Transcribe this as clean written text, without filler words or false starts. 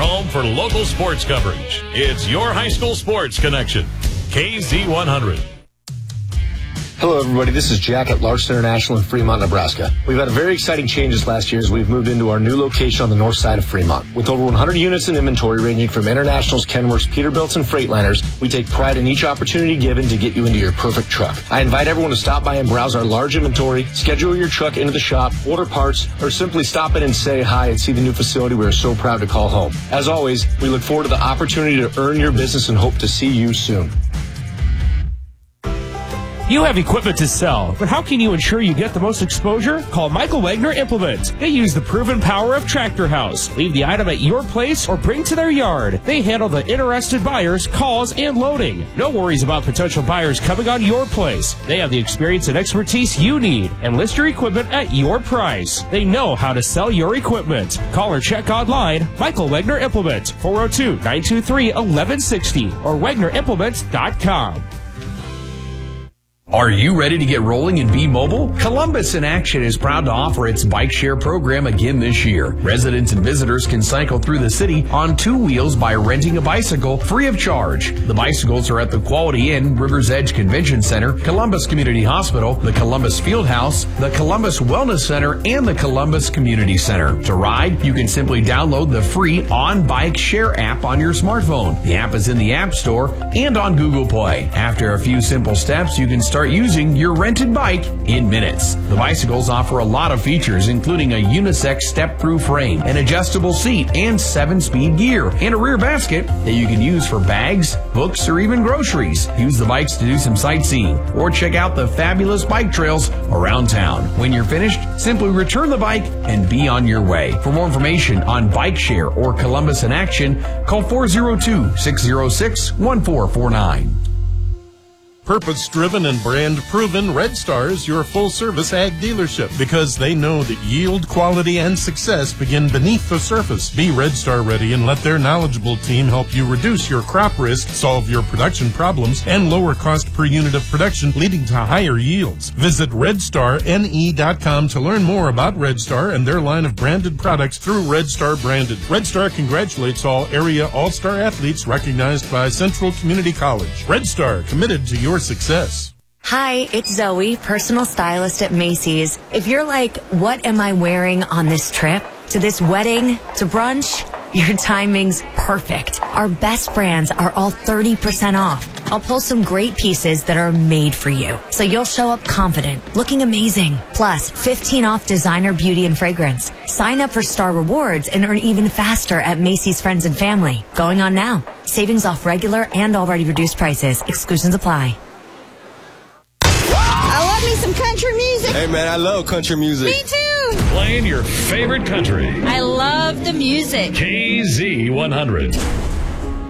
home for local sports coverage. It's your high school sports connection. KZ100. Hello, everybody. This is Jack at Larson International in Fremont, Nebraska. We've had a very exciting change this last year as we've moved into our new location on the north side of Fremont. With over 100 units in inventory ranging from Internationals, Kenworths, Peterbilts, and Freightliners, we take pride in each opportunity given to get you into your perfect truck. I invite everyone to stop by and browse our large inventory, schedule your truck into the shop, order parts, or simply stop in and say hi and see the new facility we are so proud to call home. As always, we look forward to the opportunity to earn your business and hope to see you soon. You have equipment to sell, but how can you ensure you get the most exposure? Call Michael Wagner Implement. They use the proven power of Tractor House. Leave the item at your place or bring to their yard. They handle the interested buyers, calls, and loading. No worries about potential buyers coming on your place. They have the experience and expertise you need and list your equipment at your price. They know how to sell your equipment. Call or check online. Michael Wagner Implement, 402-923-1160 or WagnerImplements.com. Are you ready to get rolling and be mobile? Columbus in Action is proud to offer its bike share program again this year. Residents and visitors can cycle through the city on two wheels by renting a bicycle free of charge. The bicycles are at the Quality Inn, Rivers Edge Convention Center, Columbus Community Hospital, the Columbus Fieldhouse, the Columbus Wellness Center, and the Columbus Community Center. To ride, you can simply download the free On Bike Share app on your smartphone. The app is in the App Store and on Google Play. After a few simple steps, you can start using your rented bike in minutes. The bicycles offer a lot of features, including a unisex step-through frame, an adjustable seat, and 7-speed gear, and a rear basket that you can use for bags, books, or even groceries. Use the bikes to do some sightseeing or check out the fabulous bike trails around town. When you're finished, simply return the bike and be on your way. For more information on Bike Share or Columbus in Action, call 402-606-1449. Purpose-driven and brand-proven, Red Star is your full-service ag dealership because they know that yield, quality, and success begin beneath the surface. Be Red Star ready and let their knowledgeable team help you reduce your crop risk, solve your production problems, and lower cost per unit of production, leading to higher yields. Visit RedStarNE.com to learn more about Red Star and their line of branded products through Red Star Branded. Red Star congratulates all area all-star athletes recognized by Central Community College. Red Star, committed to your success. Hi, it's Zoe, personal stylist at Macy's. If you're like, what am I wearing on this trip? To this wedding? To brunch? Your timing's perfect. Our best brands are all 30% off. I'll pull some great pieces that are made for you, so you'll show up confident, looking amazing. Plus, 15 off designer beauty and fragrance. Sign up for Star Rewards and earn even faster at Macy's Friends and Family. Going on now. Savings off regular and already reduced prices. Exclusions apply. I love me some country music. Hey, man, I love country music. Me too. Playing your favorite country. I love the music. KZ100.